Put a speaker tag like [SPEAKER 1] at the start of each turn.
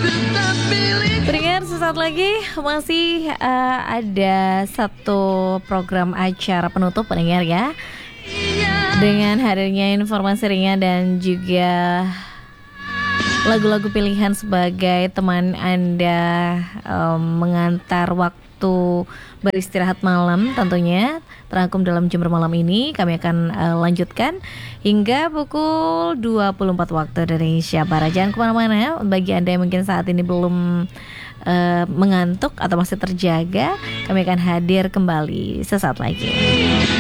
[SPEAKER 1] Pendengar, sesaat lagi masih ada satu program acara penutup pendengar ya, dengan hadirnya informasi ringan dan juga lagu-lagu pilihan sebagai teman Anda mengantar waktu beristirahat malam tentunya. Terangkum dalam Jember Malam ini kami akan lanjutkan hingga pukul 24 waktu Indonesia Barat. Jangan kemana-mana. Bagi Anda yang mungkin saat ini belum mengantuk atau masih terjaga, kami akan hadir kembali sesaat lagi.